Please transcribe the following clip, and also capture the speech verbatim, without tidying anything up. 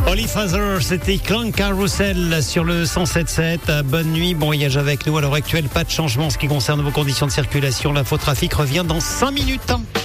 Holy Father, c'était Clan Carousel sur le cent sept sept. Bonne nuit, bon voyage avec nous. À l'heure actuelle, pas de changement en ce qui concerne vos conditions de circulation. L'infotrafic revient dans cinq minutes.